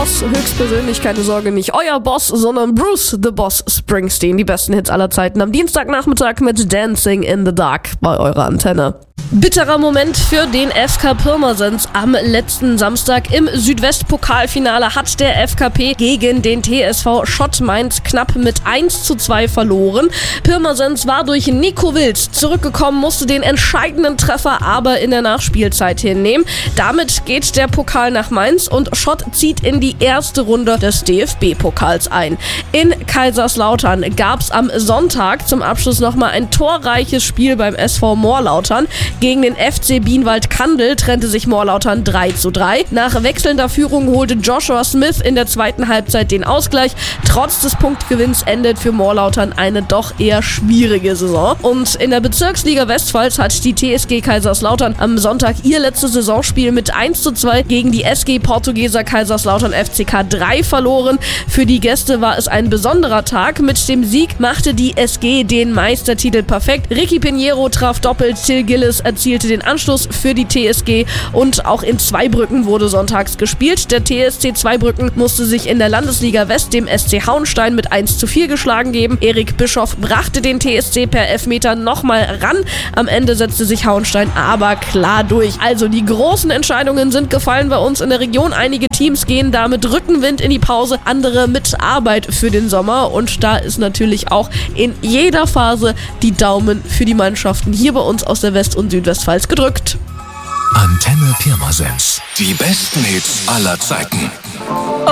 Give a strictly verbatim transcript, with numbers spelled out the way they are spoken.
Boss höchstpersönlich, keine Sorge, nicht euer Boss, sondern Bruce the Boss Springsteen. Die besten Hits aller Zeiten am Dienstagnachmittag mit Dancing in the Dark bei eurer Antenne. Bitterer Moment für den F K Pirmasens. Am letzten Samstag im Südwest-Pokalfinale hat der F K P gegen den T S V Schott Mainz knapp mit eins zu zwei verloren. Pirmasens war durch Nico Wilz zurückgekommen, musste den entscheidenden Treffer aber in der Nachspielzeit hinnehmen. Damit geht der Pokal nach Mainz und Schott zieht in die erste Runde des D F B-Pokals ein. In Kaiserslautern gab es am Sonntag zum Abschluss nochmal ein torreiches Spiel beim S V Moorlautern. Gegen den F C Bienwald-Kandel trennte sich Moorlautern drei zu drei. Nach wechselnder Führung holte Joshua Smith in der zweiten Halbzeit den Ausgleich. Trotz des Punktgewinns endet für Moorlautern eine doch eher schwierige Saison. Und in der Bezirksliga Westpfalz hat die T S G Kaiserslautern am Sonntag ihr letztes Saisonspiel mit eins zu zwei gegen die S G Portugieser Kaiserslautern F C K drei verloren. Für die Gäste war es ein besonderer Tag. Mit dem Sieg machte die S G den Meistertitel perfekt. Ricky Pinheiro traf doppelt, Till Gillis erzielte den Anschluss für die T S G und auch in Zweibrücken wurde sonntags gespielt. Der T S C Zweibrücken musste sich in der Landesliga West dem S C Hauenstein mit eins zu vier geschlagen geben. Erik Bischoff brachte den T S C per Elfmeter nochmal ran. Am Ende setzte sich Hauenstein aber klar durch. Also die großen Entscheidungen sind gefallen bei uns in der Region. Einige Teams gehen da mit Rückenwind in die Pause, andere mit Arbeit für den Sommer und da ist natürlich auch in jeder Phase die Daumen für die Mannschaften hier bei uns aus der West- und Südwestpfalz gedrückt. Antenne Pirmasens. Die besten Hits aller Zeiten.